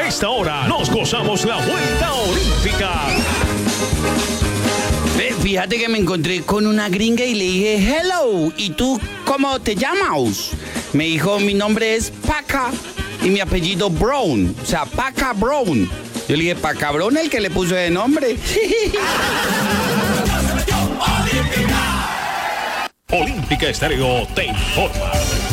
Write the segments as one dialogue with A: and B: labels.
A: esta hora nos gozamos la vuelta olímpica.
B: Fíjate que me encontré con una gringa y le dije, hello, ¿y tú cómo te llamas? Me dijo, mi nombre es Paca y mi apellido Brown, o sea, Paca Brown. Yo le dije, Paca Brown, el que le puso de nombre.
A: Olímpica Estéreo te informa.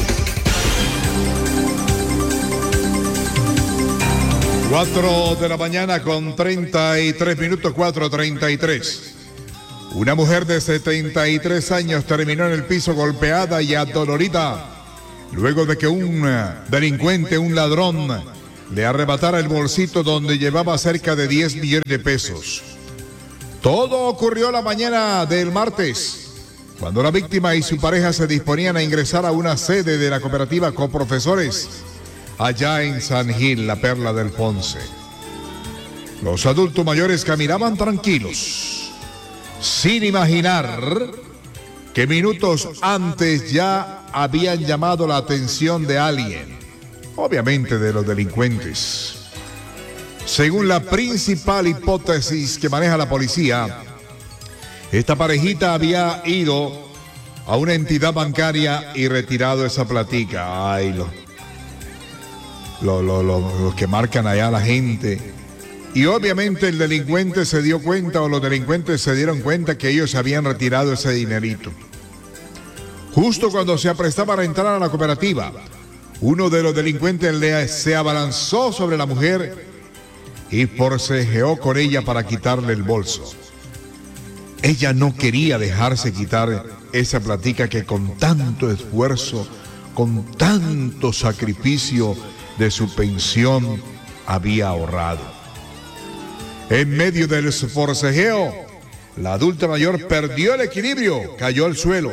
C: 4 de la mañana con 33 minutos, 4:33. Una mujer de 73 años terminó en el piso golpeada y adolorida luego de que un delincuente, un ladrón, le arrebatara el bolsito donde llevaba cerca de 10 millones de pesos. Todo ocurrió la mañana del martes, cuando la víctima y su pareja se disponían a ingresar a una sede de la cooperativa Coprofesores, allá en San Gil, la Perla del Ponce. Los adultos mayores caminaban tranquilos, sin imaginar que minutos antes ya habían llamado la atención de alguien, obviamente de los delincuentes. Según la principal hipótesis que maneja la policía, esta parejita había ido a una entidad bancaria y retirado esa platica. Ay, los que marcan allá a la gente. Y obviamente el delincuente se dio cuenta, o los delincuentes se dieron cuenta que ellos habían retirado ese dinerito. Justo cuando se aprestaban a entrar a la cooperativa, uno de los delincuentes se abalanzó sobre la mujer y forcejeó con ella para quitarle el bolso. Ella no quería dejarse quitar esa platica que con tanto esfuerzo, con tanto sacrificio de su pensión había ahorrado. En medio del forcejeo, la adulta mayor perdió el equilibrio, cayó al suelo.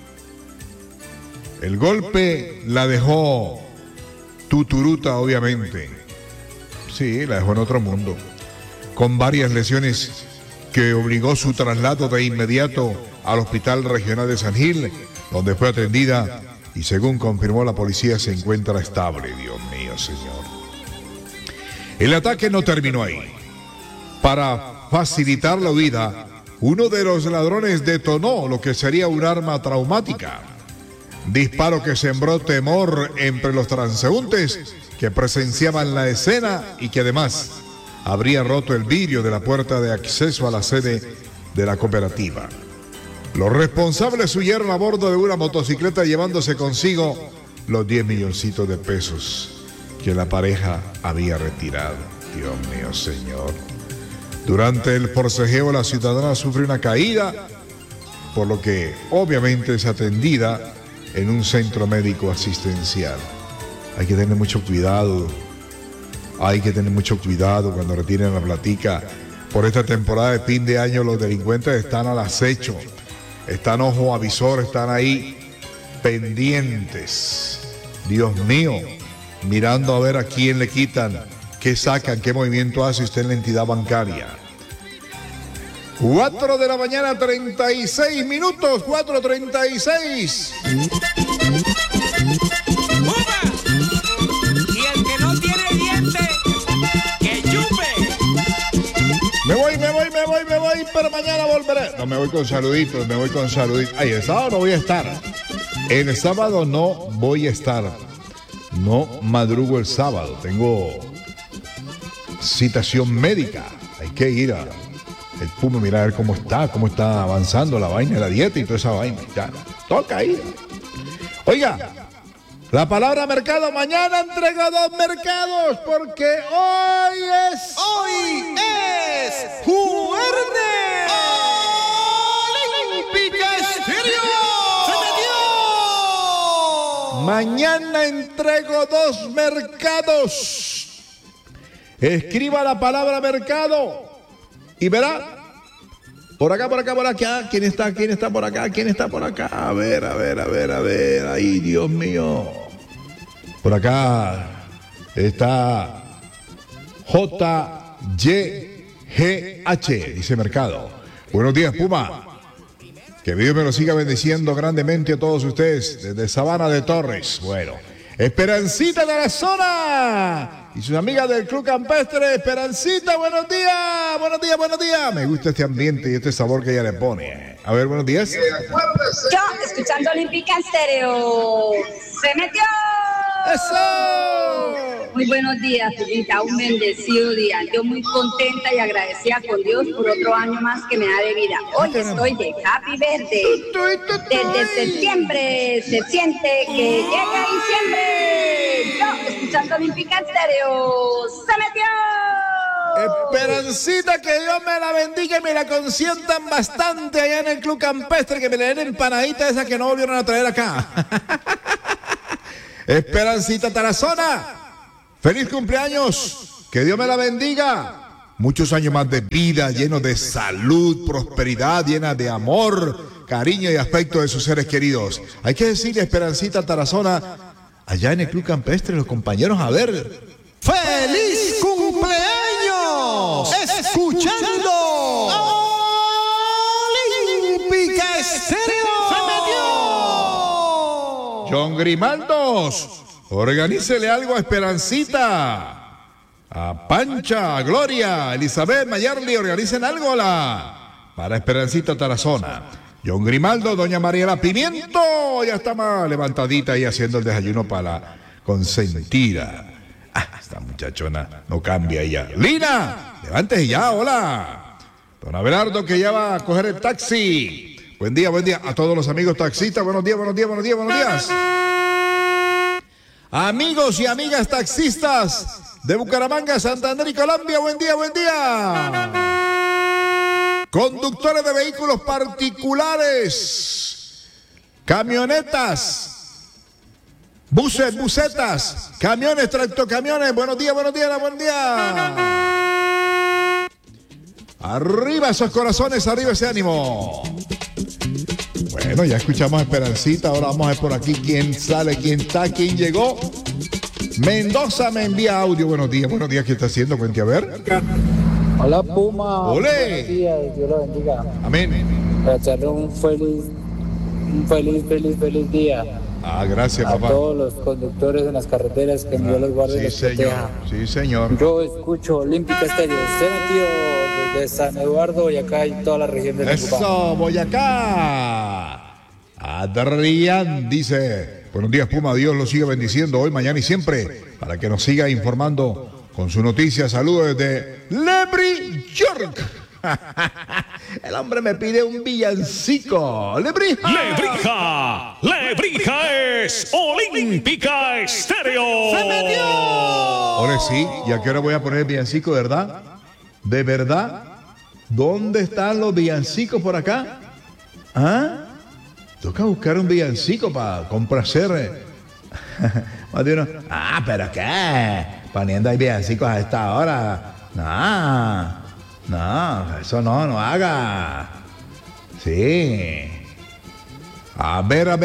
C: El golpe la dejó tuturuta, obviamente. Sí, la dejó en otro mundo, con varias lesiones que obligó su traslado de inmediato al Hospital Regional de San Gil, donde fue atendida y, según confirmó la policía, se encuentra estable. Dios mío, señor. El ataque no terminó ahí. Para facilitar la huida, uno de los ladrones detonó lo que sería un arma traumática. Disparo que sembró temor entre los transeúntes que presenciaban la escena y que además habría roto el vidrio de la puerta de acceso a la sede de la cooperativa. Los responsables huyeron a bordo de una motocicleta llevándose consigo los 10 milloncitos de pesos que la pareja había retirado. Dios mío, señor. Durante el forcejeo, la ciudadana sufre una caída, por lo que obviamente es atendida en un centro médico asistencial. Hay que tener mucho cuidado. Hay que tener mucho cuidado cuando retiren la platica. Por esta temporada de fin de año, los delincuentes están al acecho. Están ojo avisor, están ahí pendientes. Dios mío, mirando a ver a quién le quitan, qué sacan, qué movimiento hace usted en la entidad bancaria. 4 de la mañana, 36 minutos, 4:36.
D: Y el que no tiene diente, que chupe.
C: Me voy, pero mañana volveré. No, me voy con saluditos. Ay, el sábado no voy a estar. El sábado no voy a estar. No madrugo el sábado. Tengo citación médica. Hay que ir a el Puma, mira a ver cómo está avanzando la vaina de la dieta y toda esa vaina. Ya, toca ir. Oiga, la palabra mercado, mañana entrego 2 mercados, porque hoy es
D: Jueves Olímpica Estéreo.
C: Mañana entrego 2 mercados. Escriba la palabra mercado y verá. Por acá. ¿Quién está por acá? A ver. Ay, Dios mío. Por acá está JYGH, dice mercado. Buenos días, Puma. Que Dios me lo siga bendiciendo grandemente a todos ustedes desde Sabana de Torres. Bueno, Esperancita de la zona y sus amigas del Club Campestre. Esperancita, buenos días, buenos días, buenos días. Me gusta este ambiente y este sabor que ella le pone. A ver, buenos días.
E: Yo, escuchando Olímpica Estéreo, se metió.
C: ¡Eso!
E: Muy buenos días, Julita, un bendecido día. Yo muy contenta y agradecida con Dios por otro año más que me da de vida. Hoy estoy de Happy Birthday. Desde septiembre se siente que llega diciembre. Yo, escuchando Olímpica Estéreo, se metió.
C: Esperancita, que Dios me la bendiga y me la consientan bastante allá en el Club Campestre, que me le den empanaditas esas que no volvieron a traer acá. Esperancita Tarazona, feliz cumpleaños, que Dios me la bendiga. Muchos años más de vida, llenos de salud, prosperidad, llena de amor, cariño y afecto de sus seres queridos. Hay que decirle a Esperancita Tarazona, allá en el Club Campestre, los compañeros, a ver.
F: ¡Feliz cumpleaños! Escuchando Olímpica Estéreo.
C: John Grimaldos, organícele algo a Esperancita, a Pancha, a Gloria, a Elizabeth, Mayarli, organicen algo para Esperancita Tarazona. John Grimaldo, doña Mariela Pimiento, ya está más levantadita ahí haciendo el desayuno para la consentida. Esta muchachona no cambia ella. Lina, levántese ya, hola. Don Abelardo, que ya va a coger el taxi. Buen día a todos los amigos taxistas. Buenos días, buenos días, buenos días, buenos días. Amigos y amigas taxistas de Bucaramanga, Santander y Colombia, buen día, buen día. Conductores de vehículos particulares, camionetas, buses, busetas, camiones, tractocamiones, buenos días, buenos días, buen día. Arriba esos corazones, arriba ese ánimo. Bueno, ya escuchamos a Esperancita, ahora vamos a ver por aquí quién sale, quién está, quién llegó. Mendoza me envía audio. Buenos días, ¿qué está haciendo? Cuente a ver.
G: Hola Puma.
C: ¡Olé!
G: Buenos días, Dios lo bendiga.
C: Amén.
G: Para echarle un feliz día.
C: Gracias, papá.
G: A todos los conductores en las carreteras, que Dios los guarde y los proteja.
C: Sí, señor.
G: Yo escucho Olímpica Estéreo. Se metió desde San Eduardo, Boyacá y toda la región de Tucumán.
C: ¡Eso, Boyacá! Adrián dice, buenos días, Puma, Dios los siga bendiciendo hoy, mañana y siempre, para que nos siga informando con su noticia. Saludos desde Lebri, York. El hombre me pide un villancico. Lebrija.
A: Lebrija es Olímpica Estéreo.
F: ¡Se metió!
C: Ahora sí, ¿y a qué hora voy a poner el villancico, de verdad? ¿De verdad? ¿Dónde están los villancicos por acá? Toca buscar un villancico para complacer. Más de uno. ¿Pero qué? Poniendo ahí villancicos a esta hora. No, eso no haga. Sí. A ver.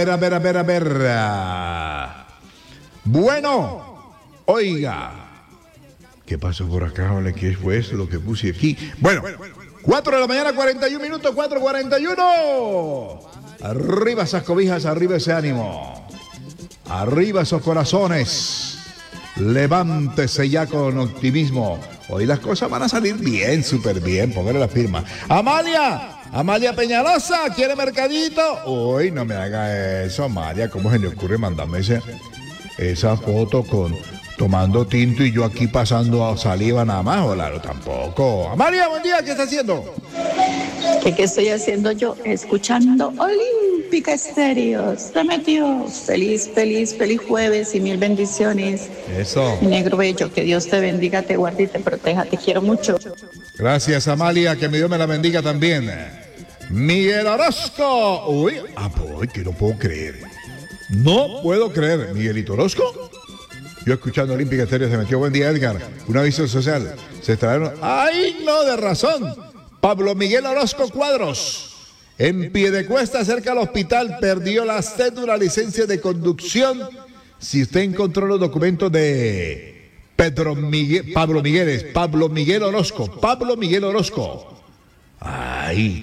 C: Bueno, oiga. ¿Qué pasó por acá? ¿Qué fue eso lo que puse aquí? Bueno, 4 de la mañana, 41 minutos, 4:41. Arriba esas cobijas, arriba ese ánimo. Arriba esos corazones. Levántese ya con optimismo. Hoy las cosas van a salir bien, súper bien. Póngale la firma. Amalia Peñalosa, ¿quiere mercadito? Uy, no me haga eso, Amalia. ¿Cómo se le ocurre mandarme esa foto tomando tinto y yo aquí pasando saliva nada más? Claro, tampoco. Amalia, buen día, ¿qué está haciendo?
H: ¿Qué estoy haciendo yo? Escuchando Olímpica Estéreo. Se metió. Feliz jueves y mil bendiciones.
C: Eso.
H: Mi negro bello, que Dios te bendiga, te guarde y te proteja. Te quiero mucho.
C: Gracias, Amalia, que Dios me la bendiga también. Miguel Orozco. Uy, que no puedo creer. No puedo creer. Miguelito Orozco. Yo escuchando Olímpica Estéreo se metió. Buen día, Edgar. Un aviso social. Se extrajeron. ¡Ay, no, de razón! Pablo Miguel Orozco Cuadros, en Piedecuesta, cerca del hospital, perdió la cédula, licencia de conducción. Si usted encontró los documentos de Pablo Miguel Orozco. Ahí,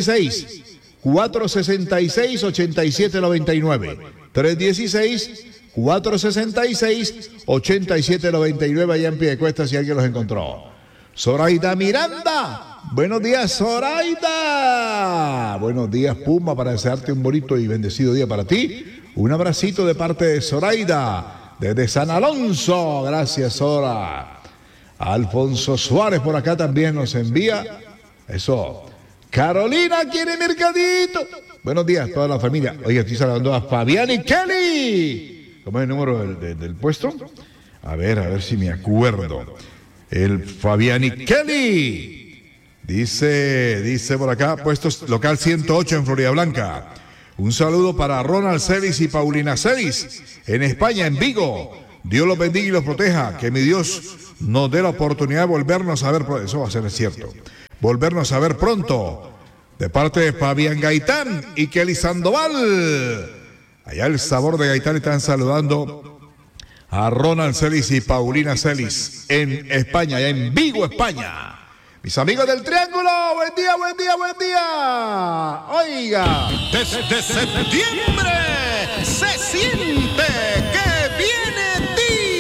C: 316-466-8799. 466-8799 allá en Piedecuesta si alguien los encontró. Zoraida Miranda. Buenos días, Zoraida. Buenos días, Puma, para desearte un bonito y bendecido día para ti. Un abracito de parte de Zoraida, desde San Alonso. Gracias, Zora. Alfonso Suárez por acá también nos envía. Eso. Carolina quiere mercadito. Buenos días, toda la familia. Oye, estoy saludando a Fabián y Kelly. ¿Cómo es el número del puesto? A ver si me acuerdo. El Fabián y Kelly. Dice por acá, puestos local 108 en Florida Blanca. Un saludo para Ronald Celis y Paulina Celis en España, en Vigo. Dios los bendiga y los proteja. Que mi Dios nos dé la oportunidad de volvernos a ver. Eso va a ser cierto. Volvernos a ver pronto. De parte de Fabián Gaitán y Kelly Sandoval. Allá el sabor de Gaitán están saludando a Ronald Celis y Paulina Celis en España, allá en Vigo, España. Mis amigos del Triángulo, buen día, buen día, buen día. Oiga.
F: Desde septiembre